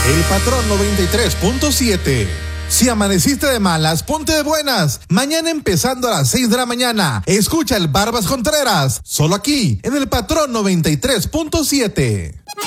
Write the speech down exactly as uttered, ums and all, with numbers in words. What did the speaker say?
El Patrón noventa y tres punto siete. Si amaneciste de malas, ponte de buenas. Mañana empezando a las seis de la mañana. Escucha el Barbas Contreras. Solo aquí, en el Patrón noventa y tres punto siete.